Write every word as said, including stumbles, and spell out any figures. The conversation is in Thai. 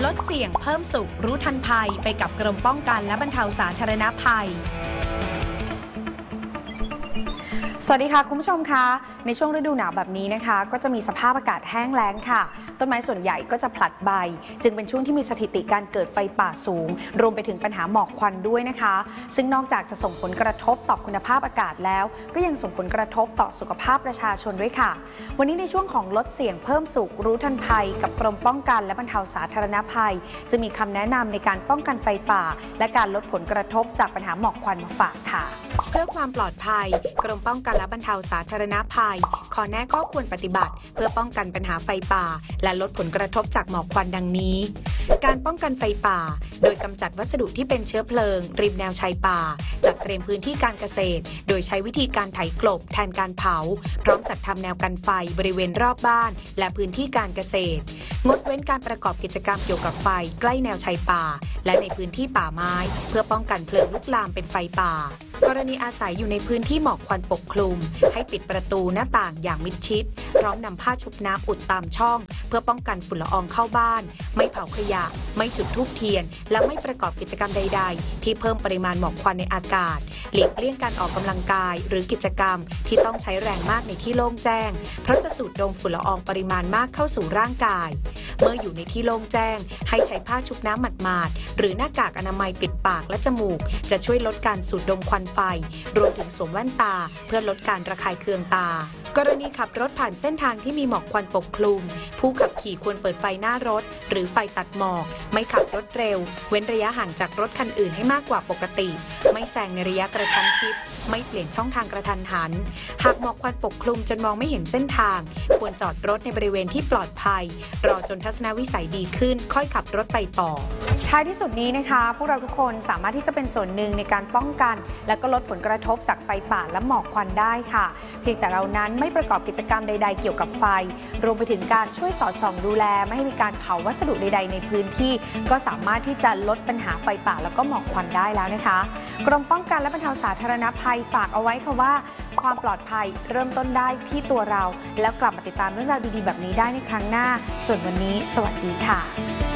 ลดเสี่ยงเพิ่มสุขรู้ทันภัยไปกับกรมป้องกันและบรรเทาสาธารณภัยสวัสดีค่ะคุณผู้ชมคะในช่วงฤดูหนาวแบบนี้นะคะก็จะมีสภาพอากาศแห้งแล้งค่ะต้นไม้ส่วนใหญ่ก็จะผลัดใบจึงเป็นช่วงที่มีสถิติการเกิดไฟป่าสูงรวมไปถึงปัญหาหมอกควันด้วยนะคะซึ่งนอกจากจะส่งผลกระทบต่อคุณภาพอากาศแล้วก็ยังส่งผลกระทบต่อสุขภาพประชาชนด้วยค่ะวันนี้ในช่วงของลดเสี่ยงเพิ่มสุขรู้ทันภัยกับกรมป้องกันและบรรเทาสาธารณภัยจะมีคำแนะนำในการป้องกันไฟป่าและการลดผลกระทบจากปัญหาหมอกควันมาฝากค่ะเพื่อความปลอดภัยกรมป้องกันและบรรเทาสาธารณภัยขอแนะข้อควรปฏิบัติเพื่อป้องกันปัญหาไฟป่าและลดผลกระทบจากหมอกควันดังนี้การป้องกันไฟป่าโดยกำจัดวัสดุที่เป็นเชื้อเพลิงริมแนวชายป่าจัดเตรียมพื้นที่การเกษตรโดยใช้วิธีการไถกลบแทนการเผาพร้อมจัดทำแนวกันไฟบริเวณรอบบ้านและพื้นที่การเกษตรงดเว้นการประกอบกิจกรรมเกี่ยวกับไฟใกล้แนวชายป่าและในพื้นที่ป่าไม้เพื่อป้องกันเพลิงลุกลามเป็นไฟป่ากรณีอาศัยอยู่ในพื้นที่หมอกควันปกคลุมให้ปิดประตูหน้าต่างอย่างมิดชิดพร้อมนำผ้าชุบน้ำอุดตามช่องเพื่อป้องกันฝุ่นละอองเข้าบ้านไม่เผาขยะไม่จุดธูปเทียนและไม่ประกอบกิจกรรมใดๆที่เพิ่มปริมาณหมอกควันในอากาศหลีกเลี่ยงการออกกำลังกายหรือกิจกรรมที่ต้องใช้แรงมากในที่โล่งแจ้งเพราะจะสูดดมฝุ่นละอองปริมาณมากเข้าสู่ร่างกายเมื่ออยู่ในที่โล่งแจ้งให้ใช้ผ้าชุบน้ำหมาดๆหรือหน้ากากอนามัยปิดปากและจมูกจะช่วยลดการสูดดมควันไฟรวมถึงสวมแว่นตาเพื่อลดการระคายเคืองตากรณีขับรถผ่านเส้นทางที่มีหมอกควันปกคลุมผู้ขับขี่ควรเปิดไฟหน้ารถหรือไฟตัดหมอกไม่ขับรถเร็วเว้นระยะห่างจากรถคันอื่นให้มากกว่าปกติไม่แซงในระยะกระชั้นชิดไม่เปลี่ยนช่องทางกระทันหันหากหมอกควันปกคลุมจนมองไม่เห็นเส้นทางควรจอดรถในบริเวณที่ปลอดภัยรอจนทัศนวิสัยดีขึ้นค่อยขับรถไปต่อท้ายที่สุดนี้นะคะพวกเราทุกคนสามารถที่จะเป็นส่วนหนึ่งในการป้องกันและก็ลดผลกระทบจากไฟป่าและหมอกควันได้ค่ะเพียงแต่เรานั้นไม่ประกอบกิจกรรมใดๆเกี่ยวกับไฟรวมไปถึงการช่วยสอดส่องดูแลไม่ให้มีการเผาวัสดุใดๆในพื้นที่ก็สามารถที่จะลดปัญหาไฟป่าแล้วก็หมอกควันได้แล้วนะคะกรมป้องกันและบรรเทาสาธารณภัยฝากเอาไว้ค่ะว่าความปลอดภัยเริ่มต้นได้ที่ตัวเราแล้วกลับมาติดตามเรื่องราวดีๆแบบนี้ได้ในครั้งหน้าส่วนวันนี้สวัสดีค่ะ